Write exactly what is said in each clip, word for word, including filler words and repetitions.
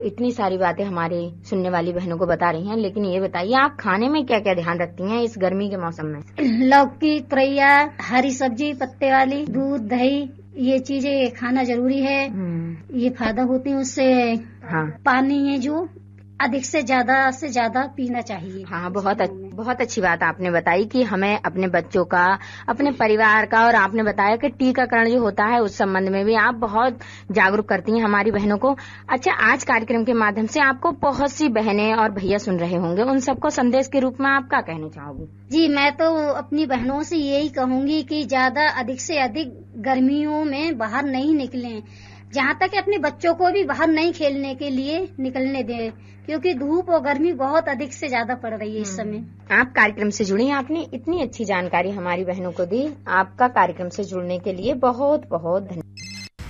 इतनी सारी बातें हमारे सुनने वाली बहनों को बता रही हैं, लेकिन ये बताइए आप खाने में क्या क्या ध्यान रखती हैं इस गर्मी के मौसम में? लौकी, तुरैया, हरी सब्जी, पत्ते वाली, दूध, दही, ये चीजें खाना जरूरी है। ये फायदा होती है उससे। हाँ। पानी है जो अधिक से ज्यादा से ज्यादा पीना चाहिए। हाँ, बहुत बहुत अच्छी बात आपने बताई कि हमें अपने बच्चों का, अपने परिवार का, और आपने बताया कि टीकाकरण जो होता है उस संबंध में भी आप बहुत जागरूक करती हैं हमारी बहनों को। अच्छा, आज कार्यक्रम के माध्यम से आपको बहुत सी बहनें और भैया सुन रहे होंगे, उन सबको संदेश के रूप में आप क्या कहना चाहोगी? जी, मैं तो अपनी बहनों से यही कहूंगी कि ज्यादा अधिक से अधिक गर्मियों में बाहर नहीं निकलें, जहाँ तक अपने बच्चों को भी बाहर नहीं खेलने के लिए निकलने दें, क्योंकि धूप और गर्मी बहुत अधिक से ज्यादा पड़ रही है इस समय। आप कार्यक्रम से जुड़ी, आपने इतनी अच्छी जानकारी हमारी बहनों को दी। आपका कार्यक्रम से जुड़ने के लिए बहुत बहुत धन्यवाद।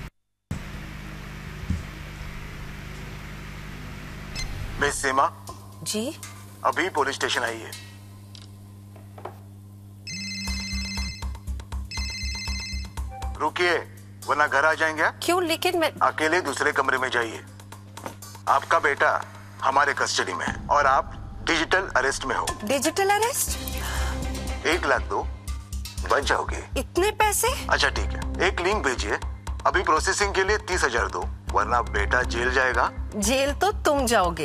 मिस सीमा जी, अभी पुलिस स्टेशन आई है। रुकिए वरना घर आ जाएंगे। क्यों? लेकिन मैं अकेले दूसरे कमरे में जाइए। आपका बेटा हमारे कस्टडी में है और आप डिजिटल अरेस्ट में हो। Digital arrest? एक लाख दो, बच जाओगे। इतने पैसे? अच्छा ठीक है, एक लिंक भेजिए, अभी प्रोसेसिंग के लिए तीस हजार दो, वरना बेटा जेल जाएगा। जेल तो तुम जाओगे,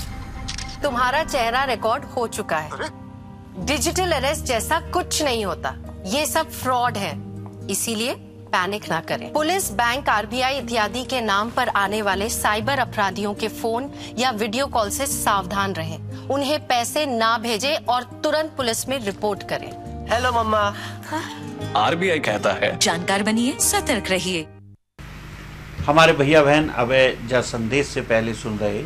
तुम्हारा चेहरा रिकॉर्ड हो चुका है। अरे? डिजिटल अरेस्ट जैसा कुछ नहीं होता, ये सब फ्रॉड है, इसीलिए पैनिक ना करें। पुलिस, बैंक, आरबीआई इत्यादि के नाम पर आने वाले साइबर अपराधियों के फोन या वीडियो कॉल से सावधान रहें। उन्हें पैसे ना भेजें और तुरंत पुलिस में रिपोर्ट करें। हेलो मम्मा। आरबीआई कहता है, जानकार बनिए, सतर्क रहिए। हमारे भैया बहन अब जहाँ संदेश से पहले सुन रहे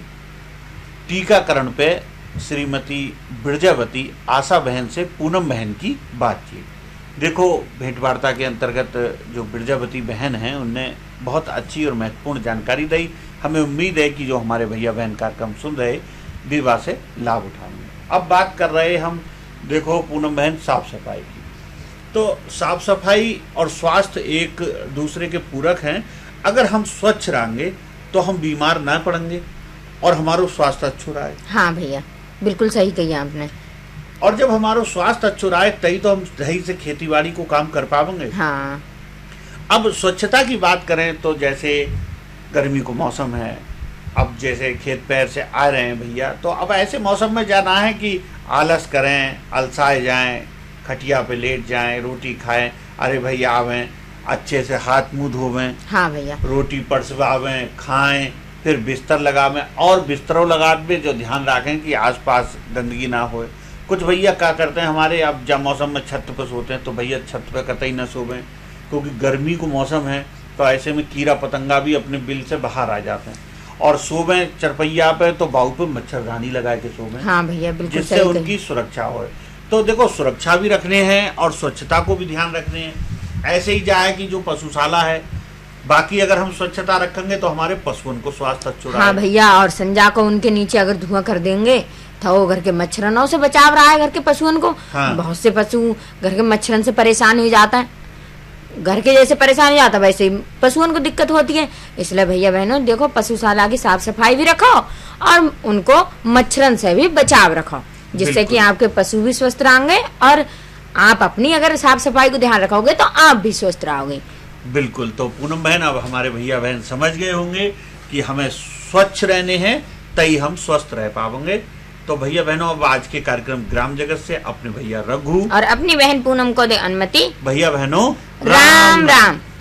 टीकाकरण पे श्रीमती बिरजावती आशा बहन से पूनम बहन की बातचीत। देखो, भेंटवार्ता के अंतर्गत जो बिरजावती बहन हैं उनने बहुत अच्छी और महत्वपूर्ण जानकारी दी। हमें उम्मीद है कि जो हमारे भैया बहन कार्यक्रम सुन रहे विवाह से लाभ उठाएंगे। अब बात कर रहे हम, देखो पूनम बहन, साफ सफाई की। तो साफ सफाई और स्वास्थ्य एक दूसरे के पूरक हैं। अगर हम स्वच्छ रहेंगे तो हम बीमार ना पड़ेंगे और हमारा स्वास्थ्य अच्छा रहे। हाँ भैया, बिल्कुल सही कही आपने। और जब हमारा स्वास्थ्य अच्छा रहे तभी तो हम सही से खेती बाड़ी को काम कर पाएंगे। हाँ। अब स्वच्छता की बात करें तो जैसे गर्मी को मौसम है, अब जैसे खेत पैर से आ रहे हैं भैया, तो अब ऐसे मौसम में जाना है कि आलस करें, अलसाए जाएं, खटिया पे लेट जाएं, रोटी खाएं। अरे भैया आवें, अच्छे से हाथ मुंह धोवें। हाँ भैया। रोटी परसवावें, खाएं, फिर बिस्तर लगावें, और बिस्तरों लगावे जो ध्यान रखें कि आसपास गंदगी ना हो। कुछ भैया क्या करते हैं हमारे, अब जब मौसम में छत पर सोते हैं तो भैया छत पर कतई न सोवें, क्योंकि गर्मी को मौसम है, तो ऐसे में कीड़ा पतंगा भी अपने बिल से बाहर आ जाते हैं। और सोवें चरपैया पे तो बाहु पे मच्छरदानी लगा के सोवें। हाँ भैया, बिल्कुल, जिससे उनकी सुरक्षा हो। तो देखो, सुरक्षा भी रखने हैं और स्वच्छता को भी ध्यान रखने हैं। ऐसे ही जाए कि जो पशुशाला है, बाकी अगर हम स्वच्छता रखेंगे तो हमारे पशुओं को स्वास्थ्य अच्छा। हाँ भैया, और संजा को उनके नीचे अगर धुआं कर देंगे तो वो घर के मच्छरों से बचाव रहा है घर के पशुओं को। हाँ। बहुत से पशु घर के मच्छरों से परेशान हो जाता है, घर के जैसे परेशान हो जाता है वैसे ही पशुओं को दिक्कत होती है। इसलिए भैया बहनों, देखो, पशुशाला की साफ सफाई भी रखो और उनको मच्छरों से भी बचाव रखो, जिससे कि आपके पशु भी स्वस्थ रहेंगे और आप अपनी अगर साफ सफाई को ध्यान रखोगे तो आप भी स्वस्थ रहोगे। बिल्कुल। तो पूनम बहन, अब हमारे भैया बहन समझ गए होंगे कि हमें स्वच्छ रहने हैं तभी हम स्वस्थ रह पाएंगे। तो भैया बहनों, अब आज के कार्यक्रम ग्राम जगत से अपने भैया रघु और अपनी बहन पूनम को दे अनुमति। भैया बहनों, राम राम, राम।